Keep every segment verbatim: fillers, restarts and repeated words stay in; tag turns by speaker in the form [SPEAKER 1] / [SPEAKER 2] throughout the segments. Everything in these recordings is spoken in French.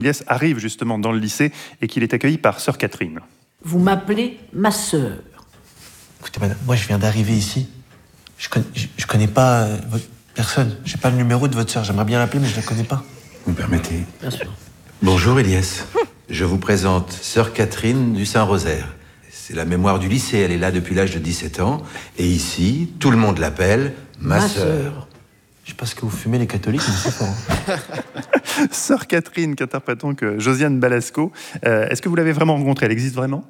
[SPEAKER 1] Ilyes arrive justement dans le lycée et qu'il est accueilli par sœur Catherine.
[SPEAKER 2] Vous m'appelez ma sœur.
[SPEAKER 3] Écoutez, madame, moi je viens d'arriver ici. Je connais, je, je connais pas euh, votre personne. J'ai pas le numéro de votre sœur. J'aimerais bien l'appeler, mais je la connais pas.
[SPEAKER 4] Vous me permettez?
[SPEAKER 2] Bien sûr.
[SPEAKER 4] Bonjour Ilyes. Je vous présente sœur Catherine du Saint-Rosaire. C'est la mémoire du lycée. Elle est là depuis l'âge de dix-sept ans. Et ici, tout le monde l'appelle ma,
[SPEAKER 2] Ma
[SPEAKER 4] sœur.
[SPEAKER 2] sœur.
[SPEAKER 3] Je sais pas ce que vous fumez les catholiques, mais c'est fort.
[SPEAKER 1] Sœur Catherine, qu'interprète donc Josiane Balasco. Euh, est-ce que vous l'avez vraiment rencontrée? Elle existe vraiment?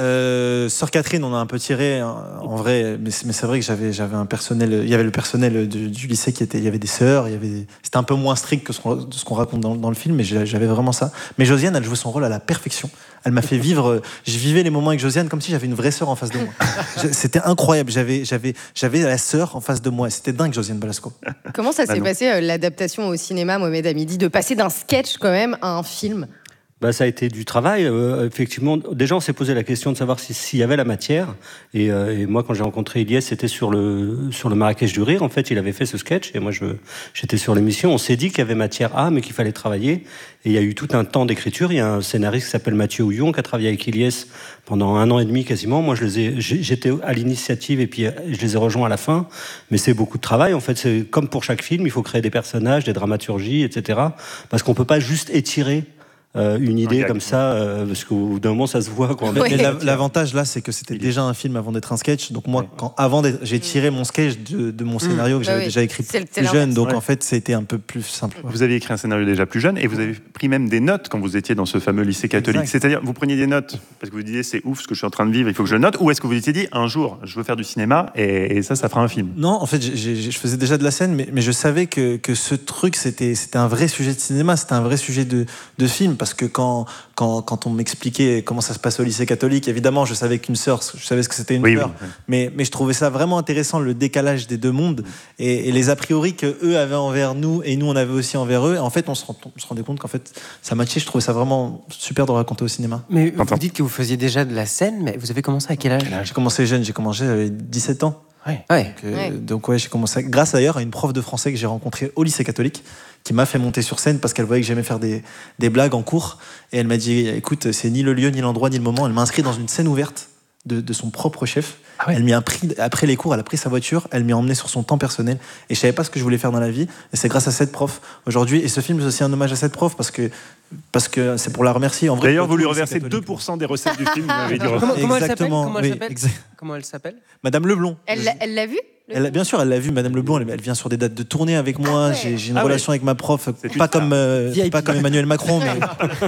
[SPEAKER 3] Euh, Sœur Catherine, on a un peu tiré hein, en vrai, mais c'est, mais c'est vrai que j'avais j'avais un personnel, il y avait le personnel du, du lycée qui était, il y avait des sœurs, il y avait, c'était un peu moins strict que ce qu'on, de ce qu'on raconte dans, dans le film, mais j'avais vraiment ça. Mais Josiane, elle jouait son rôle à la perfection. Elle m'a fait vivre, je vivais les moments avec Josiane comme si j'avais une vraie sœur en face de moi. Je, c'était incroyable, j'avais j'avais j'avais la sœur en face de moi. C'était dingue, Josiane Balasco.
[SPEAKER 5] Comment ça s'est
[SPEAKER 1] Manon.
[SPEAKER 5] passé euh, l'adaptation au cinéma, Mohamed Hamidi, de passer d'un sketch quand même à un film?
[SPEAKER 6] Bah, ça a été du travail. Euh, effectivement, déjà, on s'est posé la question de savoir si, s'il y avait la matière. Et, euh, et moi, quand j'ai rencontré Ilyes, c'était sur le, sur le Marrakech du Rire. En fait, il avait fait ce sketch et moi, je, j'étais sur l'émission. On s'est dit qu'il y avait matière à, mais qu'il fallait travailler. Et il y a eu tout un temps d'écriture. Il y a un scénariste qui s'appelle Mathieu Houillon qui a travaillé avec Ilyes pendant un an et demi quasiment. Moi, je les ai, j'étais à l'initiative et puis je les ai rejoints à la fin. Mais c'est beaucoup de travail. En fait, c'est comme pour chaque film. Il faut créer des personnages, des dramaturgies, et cetera. Parce qu'on peut pas juste étirer Euh, une idée comme ça, euh, parce qu'au bout d'un moment ça se voit quoi.
[SPEAKER 5] Ouais.
[SPEAKER 3] Mais la- l'avantage là, c'est que c'était déjà un film avant d'être un sketch. Donc moi, quand, avant d'être, j'ai tiré mon sketch de, de mon scénario que
[SPEAKER 5] Bah
[SPEAKER 3] j'avais
[SPEAKER 5] oui.
[SPEAKER 3] déjà écrit
[SPEAKER 5] C'est le-
[SPEAKER 3] plus
[SPEAKER 5] c'est
[SPEAKER 3] jeune.
[SPEAKER 5] l'inverse.
[SPEAKER 3] Donc
[SPEAKER 1] Ouais.
[SPEAKER 3] en fait, c'était un peu plus simple.
[SPEAKER 1] Vous avez écrit un scénario déjà plus jeune et vous avez pris même des notes quand vous étiez dans ce fameux lycée catholique.
[SPEAKER 3] Exact.
[SPEAKER 1] C'est-à-dire, vous preniez des notes parce que vous disiez c'est ouf ce que je suis en train de vivre, il faut que je le note, ou est-ce que vous vous étiez dit un jour je veux faire du cinéma et, et ça, ça fera un film?
[SPEAKER 3] Non, en fait, j'ai- j'ai- je faisais déjà de la scène, mais, mais je savais que, que ce truc, c'était, c'était un vrai sujet de cinéma, c'était un vrai sujet de, de film, parce que quand, quand, quand on m'expliquait comment ça se passe au lycée catholique, évidemment, je savais qu'une sœur, je savais ce que c'était une
[SPEAKER 1] Oui,
[SPEAKER 3] sœur,
[SPEAKER 1] oui.
[SPEAKER 3] mais, mais je trouvais ça vraiment intéressant, le décalage des deux mondes, et, et les a priori que eux avaient envers nous, et nous, on avait aussi envers eux. Et en fait, on se, rend- on se rendait compte qu'en fait, ça matchait, je trouvais ça vraiment super de raconter au cinéma.
[SPEAKER 7] Mais
[SPEAKER 1] T'entends.
[SPEAKER 7] vous dites que vous faisiez déjà de la scène, mais vous avez commencé à quel âge?
[SPEAKER 3] J'ai commencé jeune, j'ai commencé, j'avais dix-sept ans.
[SPEAKER 7] Ouais. Ouais.
[SPEAKER 3] Donc, euh,
[SPEAKER 5] Ouais.
[SPEAKER 3] donc ouais, j'ai commencé grâce d'ailleurs à une prof de français que j'ai rencontrée au lycée catholique, qui m'a fait monter sur scène parce qu'elle voyait que j'aimais faire des, des blagues en cours, et elle m'a dit écoute, c'est ni le lieu ni l'endroit ni le moment. Elle m'a inscrit dans une scène ouverte de, de son propre chef.
[SPEAKER 7] Ah ouais.
[SPEAKER 3] Elle m'y a pris après les cours, elle a pris sa voiture, elle m'y a emmené sur son temps personnel, et je savais pas ce que je voulais faire dans la vie, et c'est grâce à cette prof aujourd'hui. Et ce film, c'est aussi un hommage à cette prof parce que parce que c'est pour la remercier. En vrai,
[SPEAKER 1] D'ailleurs,
[SPEAKER 3] pour
[SPEAKER 1] vous lui
[SPEAKER 3] tout le lycée
[SPEAKER 1] reversez
[SPEAKER 3] catholique.
[SPEAKER 1] deux pour cent des recettes du film, vous m'avez dit.
[SPEAKER 7] Comment, comment elle s'appelle?
[SPEAKER 3] Exactement,
[SPEAKER 7] Comment elle
[SPEAKER 3] oui,
[SPEAKER 7] s'appelle
[SPEAKER 3] exact.
[SPEAKER 7] Comment elle s'appelle?
[SPEAKER 3] Madame Leblond.
[SPEAKER 5] Elle, l'a- elle l'a vu le
[SPEAKER 3] Elle,
[SPEAKER 5] film
[SPEAKER 3] bien sûr, elle l'a vu, Madame Leblond. Elle, elle vient sur des dates de tournée avec moi.
[SPEAKER 5] Ah ouais.
[SPEAKER 3] J'ai, j'ai une
[SPEAKER 1] Ah
[SPEAKER 3] relation avec ma prof,
[SPEAKER 1] C'est
[SPEAKER 3] pas
[SPEAKER 1] une
[SPEAKER 3] comme, euh,
[SPEAKER 7] V I P.
[SPEAKER 3] pas comme Emmanuel Macron, mais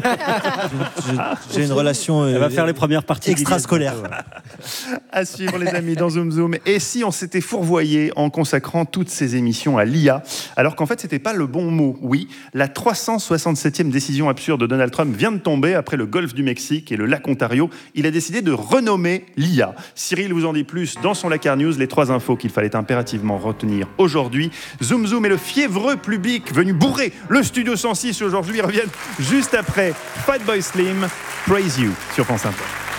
[SPEAKER 3] j'ai, j'ai une relation. euh,
[SPEAKER 6] Elle va faire les premières parties
[SPEAKER 3] extrascolaires.
[SPEAKER 1] À suivre les amis dans Zoom Zoom. Et si on s'était fourvoyé en consacrant toutes ces émissions à l'I A, alors qu'en fait c'était pas le bon mot. Oui, la trois cent soixante-septième décision absurde de Donald Trump vient de tomber après le golfe du Mexique et le lac Ontario. Il a décidé de renommer l'I A. Cyril vous en dit plus dans son Lakar News, les trois infos qu'il fallait impérativement retenir aujourd'hui. Zoom Zoom et le fiévreux public venu bourrer le Studio cent six aujourd'hui reviennent juste après Fatboy Slim, Praise You sur France Inter.